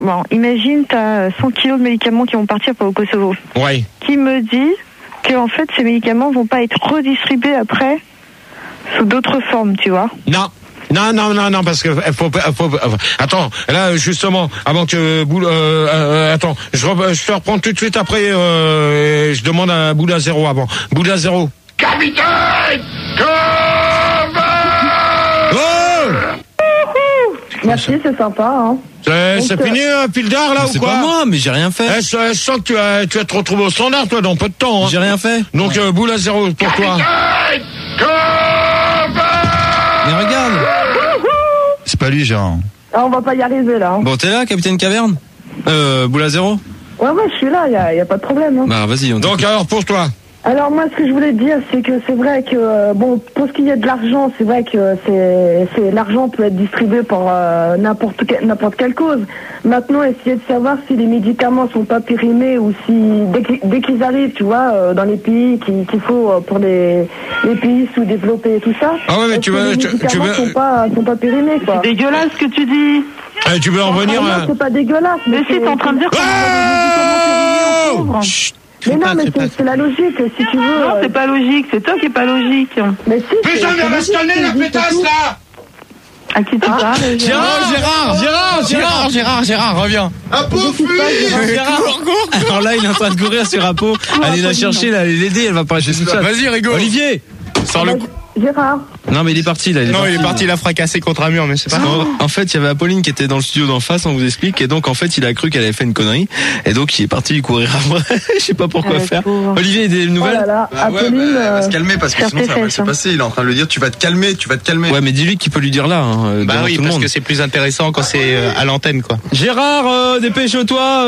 bon, imagine, t'as 100 kilos de médicaments qui vont partir pour le Kosovo. Ouais. Qui me dit que, en fait, ces médicaments vont pas être redistribués après sous d'autres formes, tu vois? Non, parce que faut attends, là, justement, avant que attends, je te reprends tout de suite après, je demande à Bouddha Zéro avant. Bouddha Zéro. Capitaine! Merci, c'est sympa, hein. C'est fini, Pildar, là, ou c'est quoi? C'est pas moi, mais j'ai rien fait. Je sens que tu vas te retrouver au standard, toi, dans peu de temps, hein. J'ai rien fait. Donc, Bouddha Zéro, pour toi. Mais regarde. C'est pas lui, Gérard. Ah, on va pas y arriver, là. Hein. Bon, t'es là, Capitaine Caverne? Boula Zéro? Ouais, je suis là, y a pas de problème, hein. Bah, vas-y, Donc, alors, pour toi? Alors moi, ce que je voulais dire, c'est que c'est vrai que bon, pour ce qui est de l'argent, c'est vrai que c'est l'argent peut être distribué pour n'importe quelle cause. Maintenant, essayer de savoir si les médicaments sont pas périmés ou si dès qu'ils arrivent, tu vois, dans les pays qu'il faut pour les pays sous-développés et tout ça. Ah ouais, mais tu veux sont pas périmés, quoi. C'est dégueulasse ce que tu dis. Tu veux en revenir? Non, c'est pas dégueulasse. Mais si t'es en train de dire que mais non, mais c'est la logique, si tu veux. Non, c'est pas logique, c'est toi qui est pas logique. Mais si. Putain, mais reste calmé, la pétasse, là! À qui tu parles? Gérard, reviens. Apo, fuis! Gérard, alors là, il est en train de courir sur Apo. Allez la chercher, là, allez l'aider, elle va pas lâcher tout ça. Vas-y, rigole. Olivier, sors le coup. Gérard. Non, mais il est parti, là. Il est parti, il a fracassé contre un mur, mais c'est pas grave. En fait, il y avait Apolline qui était dans le studio d'en face, on vous explique, et donc, en fait, il a cru qu'elle avait fait une connerie, et donc, il est parti lui courir après. Je sais pas pourquoi faire. Olivier, il y a des nouvelles? Apolline, elle va se calmer parce que sinon ça va mal se passer. Il est en train de le dire, tu vas te calmer. Ouais, mais dis-lui qu'il peut lui dire là, hein, Bah oui, tout le parce monde. que c'est plus intéressant quand c'est à l'antenne, quoi. Gérard, dépêche-toi,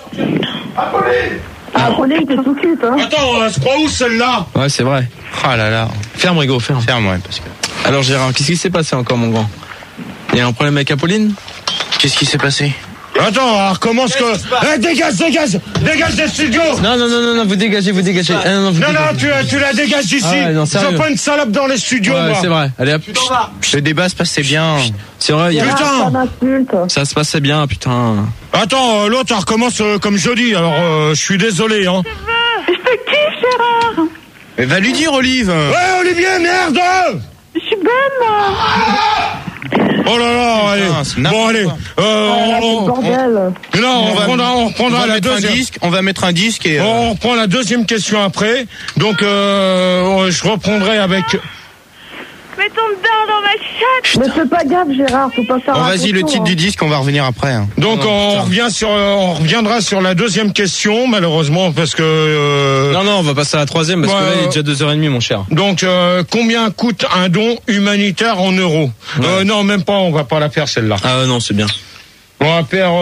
Apolline, t'es tout cute, hein. Attends, on se croit où, celle-là? Ouais, c'est vrai. Ah là là. Ferme, Rigo, ferme. Ferme, ouais, parce que... Alors, Gérard, qu'est-ce qui s'est passé encore, mon grand? Il y a un problème avec Apolline? Qu'est-ce qui s'est passé? Attends, on recommence que... Dégage des studios! Non, vous dégagez. Non, tu la dégages d'ici. Ah ouais, non, je veux pas une salope dans les studios, ouais, moi. c'est vrai. Allez, hop. Le débat se passait bien. C'est vrai, Putain! ça se passait bien, putain. Attends, l'autre, elle recommence comme jeudi, alors je suis désolé, hein. Je te kiffe, Gérard. Mais va lui dire, Olive. Ouais, Olivier, merde! Je suis bonne, moi. Oh là là, allez. Bon, allez. On reprendra la deuxième. On va mettre un disque et... On reprend la deuxième question après. Donc, je reprendrai avec... Mets ton dedans dans ma chatte. Mais fais pas gaffe, Gérard, faut pas faire Bon, vas-y, le titre du disque, on va revenir après. Hein. Donc, on reviendra sur la deuxième question, malheureusement, parce que... Non, on va passer à la troisième, parce que là, il est déjà 2h30, mon cher. Donc, combien coûte un don humanitaire en euros? Non, même pas, on va pas la faire, celle-là. Ah non, c'est bien. On va faire...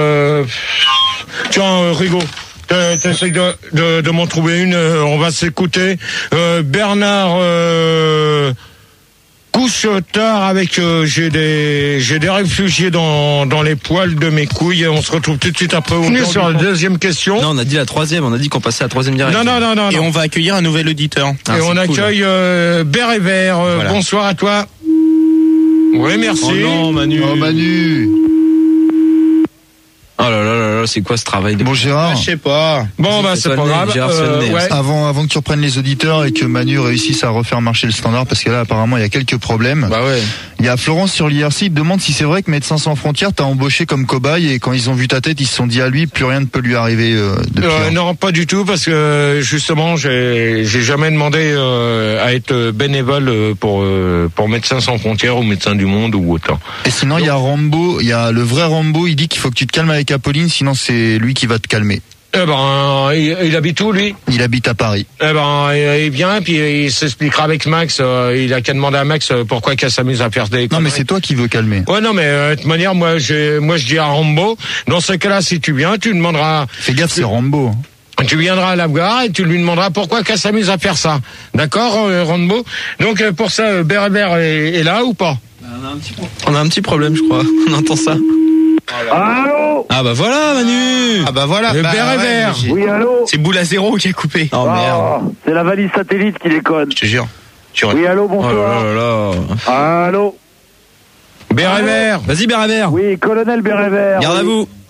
Tiens, Rigo, t'essayes de m'en trouver une, on va s'écouter. Bernard... couche tard avec j'ai des réfugiés dans les poils de mes couilles. On se retrouve tout de suite après. On est sur la deuxième question. Non, on a dit la troisième. On a dit qu'on passait à la troisième direct. Non. Et on va accueillir un nouvel auditeur. Et on accueille Bert et Vert. Voilà. Bonsoir à toi. Oui, merci. Oh non, Manu. Oh, Manu. Oh là là, c'est quoi ce travail de... Bon, Gérard. Je sais pas. Bon, bah, c'est pas grave. Ouais. Avant que tu reprennes les auditeurs et que Manu réussisse à refaire marcher le standard, parce que là, apparemment, il y a quelques problèmes. Bah ouais. Il y a Florence sur l'IRC, il demande si c'est vrai que Médecins sans frontières t'a embauché comme cobaye et quand ils ont vu ta tête, ils se sont dit à lui, plus rien ne peut lui arriver depuis. Non, pas du tout, parce que justement, j'ai jamais demandé à être bénévole pour Médecins sans frontières ou Médecins du Monde ou autant. Et sinon, il y a Rambo, il y a le vrai Rambo, il dit qu'il faut que tu te calmes avec Apolline, sinon c'est lui qui va te calmer. Eh ben, il habite où, lui? Il habite à Paris. Eh ben, il vient, puis il s'expliquera avec Max. Il a qu'à demander à Max pourquoi qu'elle s'amuse à faire des... Non, mais c'est toi qui veux calmer. Ouais, non, mais de toute manière, moi, je dis à Rambo, dans ce cas-là, si tu viens, tu demanderas... Fais gaffe, c'est Rambo. Tu viendras à la gare et tu lui demanderas pourquoi qu'elle s'amuse à faire ça. D'accord, Rambo? Donc, pour ça, Bert est là ou pas? On a un petit problème, je crois. On entend ça. Allô? Ah bah voilà, Manu. Ah bah voilà. Bert et Vert. Oui, allô? C'est Boula Zéro qui a coupé. Oh merde. C'est la valise satellite qui déconne. Je te jure. Oui, allô, Oh bonsoir. là là. Allô? Bert et Vert. Vas-y, Bert et Vert. Oui, colonel Bérévert. Garde à oui. vous.